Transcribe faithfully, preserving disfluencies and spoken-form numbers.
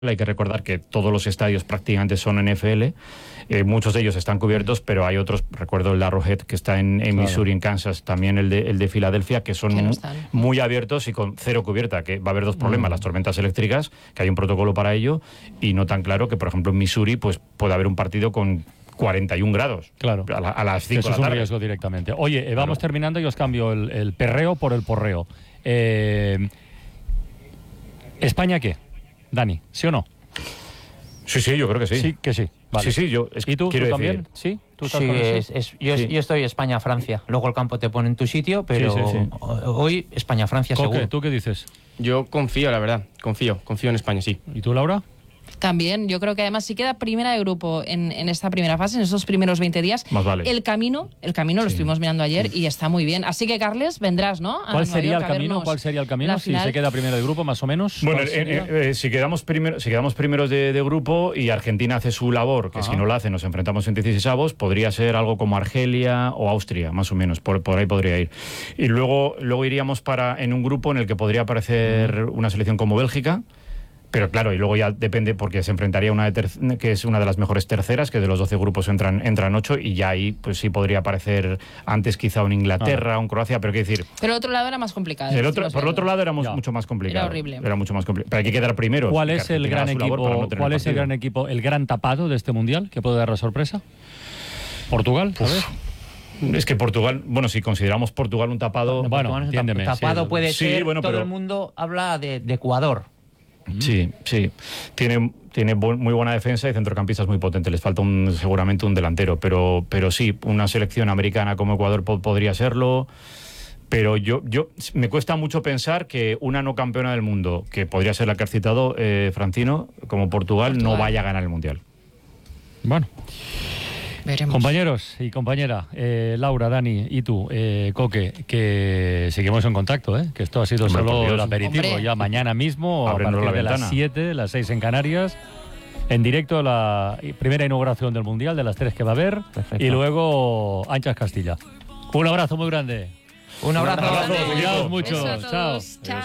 Hay que recordar que todos los estadios prácticamente son N F L, eh, muchos de ellos están cubiertos, pero hay otros, recuerdo el Arrowhead que está en, en claro. Missouri, en Kansas, también el de, el de Filadelfia, que son que no muy abiertos y con cero cubierta, que va a haber dos problemas, mm. las tormentas eléctricas, que hay un protocolo para ello, y no tan claro que, por ejemplo, en Missouri pues puede haber un partido con cuarenta y un grados claro. a, la, a las cinco de la tarde. Eso es un riesgo directamente. Oye, eh, vamos claro. terminando y os cambio el, el perreo por el porreo. Eh, ¿España qué? Dani, ¿sí o no? Sí, sí, yo creo que sí. Sí, que sí. Vale. Sí, sí, yo... Es, ¿Y tú, quiero tú decir, también? Sí, ¿Tú estás sí, con es, es, yo, sí. yo estoy España-Francia. Luego el campo te pone en tu sitio, pero sí, sí, sí. hoy España-Francia seguro. ¿Tú qué dices? Yo confío, la verdad. Confío. Confío en España, sí. ¿Y tú, Laura? También, yo creo que además si queda primera de grupo en, en esta primera fase, en estos primeros veinte días, más vale. el camino, el camino lo sí. estuvimos mirando ayer sí. y está muy bien. Así que, Carles, vendrás, ¿no? A ¿Cuál sería el camino? ¿Cuál sería el camino si se queda primero de grupo, más o menos? Bueno, eh, eh, si quedamos primero, si quedamos primeros de, de grupo y Argentina hace su labor, que Ajá. si no la hace nos enfrentamos en dieciseisavos, podría ser algo como Argelia o Austria, más o menos, por, por ahí podría ir. Y luego, luego iríamos para en un grupo en el que podría aparecer uh-huh. una selección como Bélgica. Pero claro, y luego ya depende, porque se enfrentaría una de ter- que es una de las mejores terceras, que de los doce grupos entran entran ocho, y ya ahí pues sí podría aparecer antes quizá un Inglaterra, ah. un Croacia, pero qué decir... Pero el otro lado era más complicado. El otro, por el otro lado era ya. mucho más complicado. Era horrible. Era mucho más complicado. Pero hay que quedar primero. ¿Cuál es el gran equipo, no ¿cuál es el gran equipo, el gran tapado de este Mundial, que puede dar la sorpresa? ¿Portugal? ¿Sabes? Es que Portugal, bueno, si consideramos Portugal un tapado... Bueno, entiéndeme. Tapado sí, puede sí, ser, bueno, todo pero... el mundo habla de, de Ecuador. Sí, sí. Tiene, tiene bu- muy buena defensa y centrocampistas muy potentes. Les falta un, seguramente un delantero, pero, pero sí, una selección americana como Ecuador po- podría serlo. Pero yo, yo me cuesta mucho pensar que una no campeona del mundo, que podría ser la que has citado, eh, Francino, como Portugal, Portugal, no vaya a ganar el Mundial. Bueno. Veremos. Compañeros y compañera, eh, Laura, Dani y tú, eh, Coque, que seguimos en contacto, ¿eh? Que esto ha sido Hombre, solo el aperitivo. Hombre. Ya mañana mismo, a partir de las siete, las seis en Canarias, en directo la primera inauguración del Mundial, de las tres que va a haber, Perfecto. Y luego Anchas Castilla. Un abrazo muy grande. Un abrazo. Cuidaos mucho. Chao.